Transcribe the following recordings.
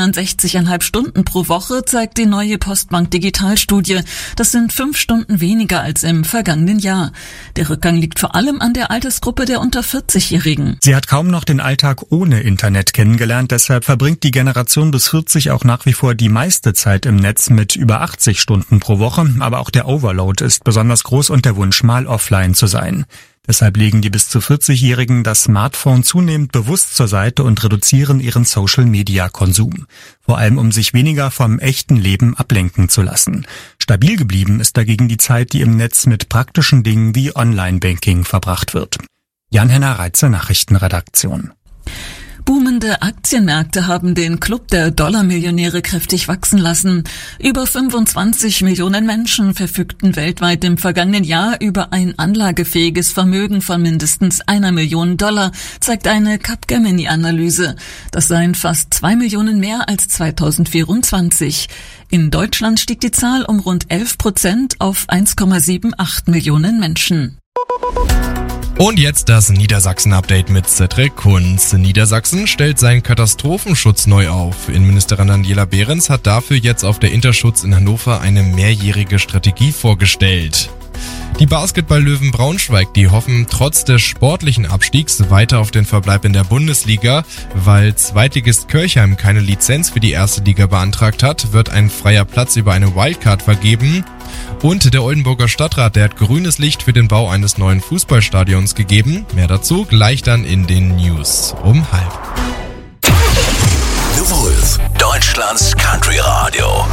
Berlinern 60,5 Stunden pro Woche, zeigt die neue Postbank Digitalstudie. Das sind 5 Stunden weniger als im vergangenen Jahr. Der Rückgang liegt vor allem an der Altersgruppe der unter 40-Jährigen. Sie hat kaum noch den Alltag ohne Internet kennengelernt, deshalb verbringt die Generation bis 40 auch nach wie vor die meiste Zeit im Netz mit über 80 Stunden pro Woche, aber auch der Overload ist besonders groß und der Wunsch, mal offline zu sein. Deshalb legen die bis zu 40-Jährigen das Smartphone zunehmend bewusst zur Seite und reduzieren ihren Social-Media-Konsum. Vor allem, um sich weniger vom echten Leben ablenken zu lassen. Stabil geblieben ist dagegen die Zeit, die im Netz mit praktischen Dingen wie Online-Banking verbracht wird. Jan-Henner Reitze, Nachrichtenredaktion. Boomende Aktienmärkte haben den Club der Dollarmillionäre kräftig wachsen lassen. Über 25 Millionen Menschen verfügten weltweit im vergangenen Jahr über ein anlagefähiges Vermögen von mindestens $1 Million, zeigt eine Capgemini-Analyse. Das seien fast 2 Millionen mehr als 2024. In Deutschland stieg die Zahl um rund 11% auf 1,78 Millionen Menschen. Und jetzt das Niedersachsen-Update mit Cedric Kunz. Niedersachsen stellt seinen Katastrophenschutz neu auf. Innenministerin Daniela Behrens hat dafür jetzt auf der Interschutz in Hannover eine mehrjährige Strategie vorgestellt. Die Basketball-Löwen Braunschweig, die hoffen trotz des sportlichen Abstiegs weiter auf den Verbleib in der Bundesliga. Weil Zweitligist Kirchheim keine Lizenz für die erste Liga beantragt hat, wird ein freier Platz über eine Wildcard vergeben. Und der Oldenburger Stadtrat, der hat grünes Licht für den Bau eines neuen Fußballstadions gegeben. Mehr dazu gleich dann in den News um 12:30. The Wolf, Deutschlands Country Radio.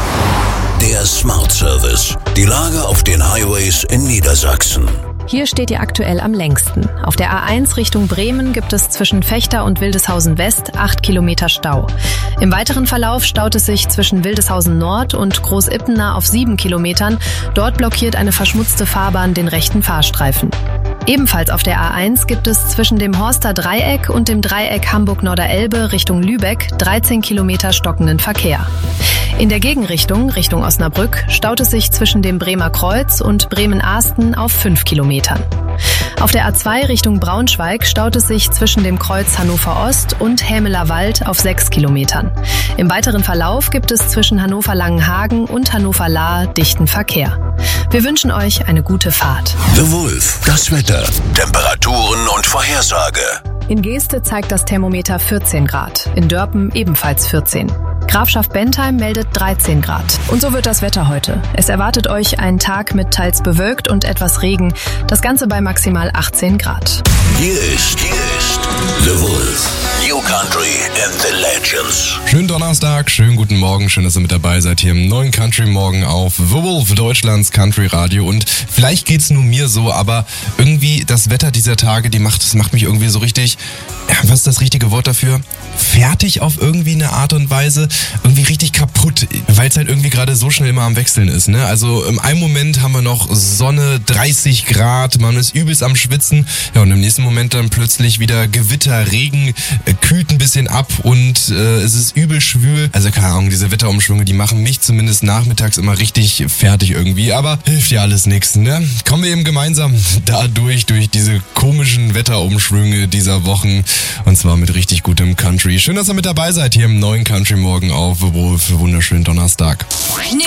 Der Smart Service. Die Lage auf den Highways in Niedersachsen. Hier steht ihr aktuell am längsten. Auf der A1 Richtung Bremen gibt es zwischen Vechta und Wildeshausen West 8 Kilometer Stau. Im weiteren Verlauf staut es sich zwischen Wildeshausen Nord und Großippenau auf 7 Kilometern. Dort blockiert eine verschmutzte Fahrbahn den rechten Fahrstreifen. Ebenfalls auf der A1 gibt es zwischen dem Horster Dreieck und dem Dreieck Hamburg-Norderelbe Richtung Lübeck 13 Kilometer stockenden Verkehr. In der Gegenrichtung, Richtung Osnabrück, staut es sich zwischen dem Bremer Kreuz und Bremen-Ahsten auf 5 Kilometern. Auf der A2 Richtung Braunschweig staut es sich zwischen dem Kreuz Hannover Ost und Hämeler Wald auf 6 Kilometern. Im weiteren Verlauf gibt es zwischen Hannover-Langenhagen und Hannover-Lahr dichten Verkehr. Wir wünschen euch eine gute Fahrt. The Wolf, das Wetter, Temperaturen und Vorhersage. In Geeste zeigt das Thermometer 14 Grad, in Dörpen ebenfalls 14. Grafschaft Bentheim meldet 13 Grad. Und so wird das Wetter heute. Es erwartet euch ein Tag mit teils bewölkt und etwas Regen. Das Ganze bei maximal 18 Grad. Hier ist The Wolf. New Country and the Legends. Schönen Donnerstag, schönen guten Morgen, schön, dass ihr mit dabei seid hier im neuen Country Morgen auf The Wolf, Deutschlands Country Radio. Und vielleicht geht's nur mir so, aber irgendwie das Wetter dieser Tage, das macht mich irgendwie so richtig, was ist das richtige Wort dafür? Fertig auf irgendwie eine Art und Weise, irgendwie richtig kaputt, weil es halt irgendwie gerade so schnell immer am Wechseln ist, ne? Also im einen Moment haben wir noch Sonne, 30 Grad, man ist übelst am Schwitzen, ja, und im nächsten Moment dann plötzlich wieder Gewitter, Regen, kühlt ein bisschen ab und es ist übel schwül. Also keine Ahnung, diese Wetterumschwünge, die machen mich zumindest nachmittags immer richtig fertig irgendwie, aber hilft ja alles nichts, ne? Kommen wir eben gemeinsam durch diese komischen Wetterumschwünge dieser Wochen, und zwar mit richtig gutem Country. Schön, dass ihr mit dabei seid hier im neuen Country Morgen auf The Wolf. Wunderschönen Donnerstag. New